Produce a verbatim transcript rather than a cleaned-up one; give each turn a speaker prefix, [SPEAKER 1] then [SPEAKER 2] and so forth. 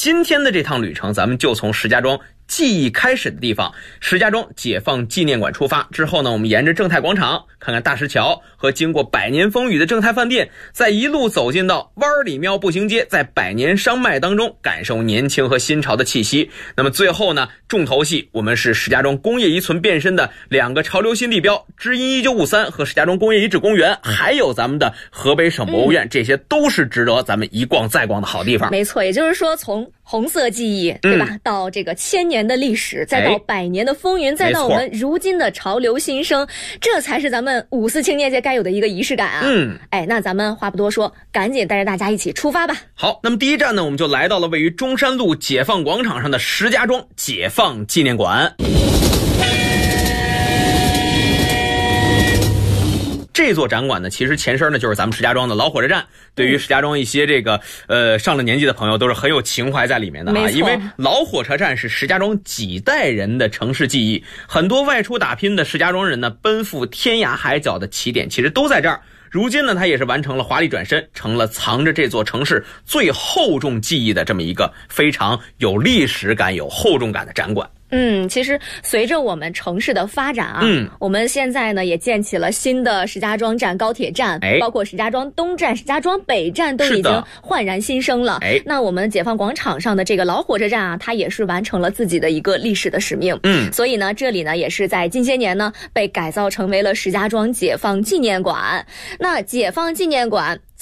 [SPEAKER 1] 今天的这趟旅程，咱们就从石家庄记忆开始的地方石家庄解放纪念馆出发，之后呢，我们沿着正太广场看看大石桥和经过百年风雨的正太饭店，再一路走进到弯里庙步行街，在百年商脉当中感受年轻和新潮的气息。那么最后呢，重头戏我们是石家庄工业遗存变身的两个潮流新地标知音一九五三和石家庄工业遗址公园，还有咱们的河北省博物院、嗯、这些都是值得咱们一逛再逛的好地方。
[SPEAKER 2] 没错，也就是说从红色记忆对吧、嗯、到这个千年的历史，再到百年的风云，再到我们如今的潮流新生，这才是咱们五四青年节该有的一个仪式感啊。嗯，哎，那咱们话不多说，赶紧带着大家一起出发吧。
[SPEAKER 1] 好，那么第一站呢，我们就来到了位于中山路解放广场上的石家庄解放纪念馆。这座展馆呢，其实前身呢就是咱们石家庄的老火车站。对于石家庄一些这个呃上了年纪的朋友，都是很有情怀在里面的啊。因为老火车站是石家庄几代人的城市记忆，很多外出打拼的石家庄人呢，奔赴天涯海角的起点其实都在这儿。如今呢，它也是完成了华丽转身，成了藏着这座城市最厚重记忆的这么一个非常有历史感、有厚重感的展馆。
[SPEAKER 2] 嗯，其实随着我们城市的发展啊，嗯，我们现在呢也建起了新的石家庄站高铁站，哎，包括石家庄东站、石家庄北站都已经焕然新生了。哎，那我们解放广场上的这个老火车站啊，它也是完成了自己的一个历史的使命。嗯，所以呢，这里呢也是在近些年呢被改造成为了石家庄解放纪念馆。那解放纪念馆